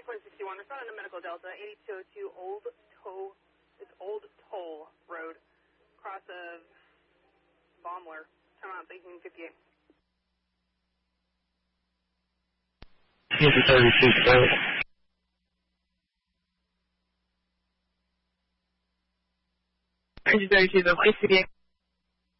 61, responding to Medical Delta, 8202 Old Toll Road, cross of Baumler, time out 1858. 32, the YCBA.